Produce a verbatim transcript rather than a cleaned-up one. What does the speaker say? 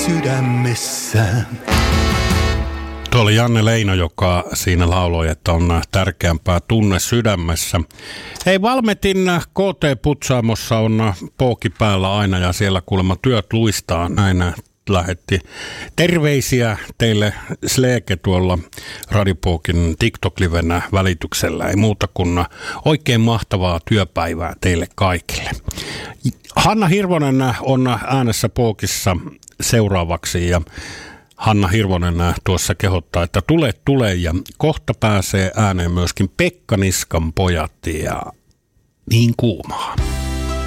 sydämessä. Tuo oli Janne Leino, joka siinä lauloi, että on tärkeämpää tunne sydämessä. Hei, Valmetin K T-putsaamossa on pooki päällä aina ja siellä kuulemma työt luistaa. Näin lähetti terveisiä teille Sleeke tuolla Radipookin TikTok-livenä välityksellä. Ei muuta kuin oikein mahtavaa työpäivää teille kaikille. Hanna Hirvonen on äänessä Pookissa seuraavaksi ja Hanna Hirvonen tuossa kehottaa, että tule, tule ja kohta pääsee ääneen myöskin Pekka Niskan pojat ja niin kuumaa.